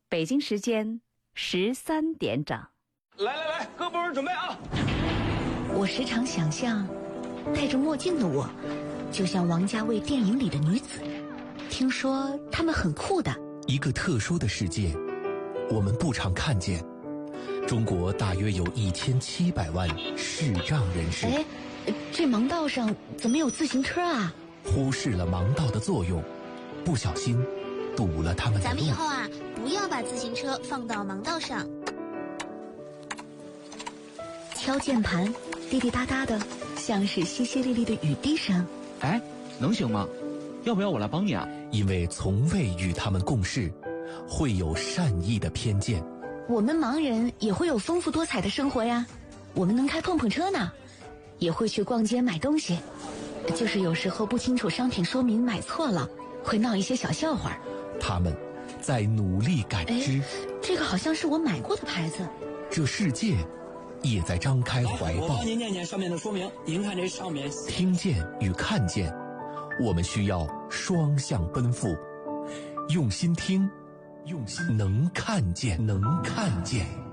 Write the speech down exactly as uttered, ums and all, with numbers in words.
北京时间十三点整。 来来来，各部门准备啊！ 我时常想象，戴着墨镜的我，就像王家卫电影里的女子。听说她们很酷的。 一个特殊的世界，我们不常看见。中国大约有一千七百万视障人士。 哎，这盲道上怎么有自行车啊？ 忽视了盲道的作用，不小心堵了他们的路。 咱们以后啊，不要把自行车放到盲道上。 敲键盘，滴滴答答的，像是淅淅沥沥的雨滴声。 哎，能行吗？要不要我来帮你啊？ 因为从未与他们共事，会有善意的偏见。 我们盲人也会有丰富多彩的生活呀，我们能开碰碰车呢，也会去逛街买东西，就是有时候不清楚商品说明买错了，会闹一些小笑话。 他们在努力感知。 这个好像是我买过的牌子。 这世界也在张开怀抱。 我帮您念念上面的说明，您看这上面。 听见与看见，我们需要双向奔赴，用心听，用心能看见，能看见。